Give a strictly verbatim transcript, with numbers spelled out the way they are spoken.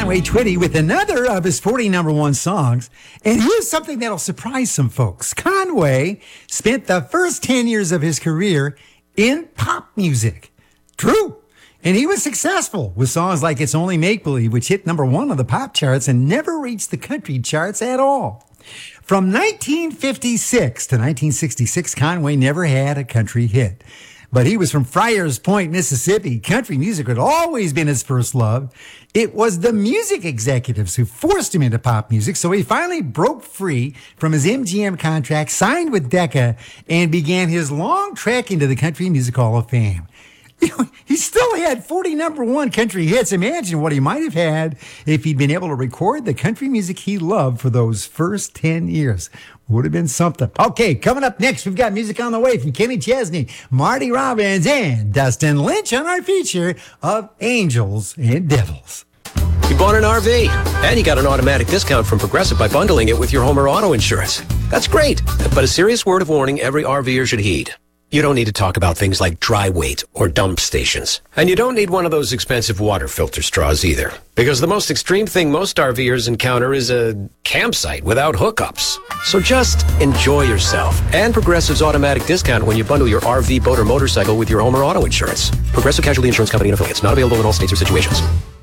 Conway Twitty with another of his forty number one songs. And here's something that'll surprise some folks. Conway spent the first ten years of his career in pop music. True. And he was successful with songs like It's Only Make Believe, which hit number one on the pop charts and never reached the country charts at all. From nineteen fifty-six to nineteen sixty-six, Conway never had a country hit. But he was from Friars Point, Mississippi. Country music had always been his first love. It was the music executives who forced him into pop music, so he finally broke free from his M G M contract, signed with Decca, and began his long trek into the Country Music Hall of Fame. You know, he still had forty number one country hits. Imagine what he might have had if he'd been able to record the country music he loved for those first ten years. Would have been something. Okay, coming up next, we've got music on the way from Kenny Chesney, Marty Robbins, and Dustin Lynch on our feature of Angels and Devils. You bought an R V, and you got an automatic discount from Progressive by bundling it with your home or auto insurance. That's great, but a serious word of warning every RVer should heed. You don't need to talk about things like dry weight or dump stations. And you don't need one of those expensive water filter straws either. Because the most extreme thing most RVers encounter is a campsite without hookups. So just enjoy yourself and Progressive's automatic discount when you bundle your R V, boat, or motorcycle with your home or auto insurance. Progressive Casualty Insurance Company and affiliates. Not available in all states or situations.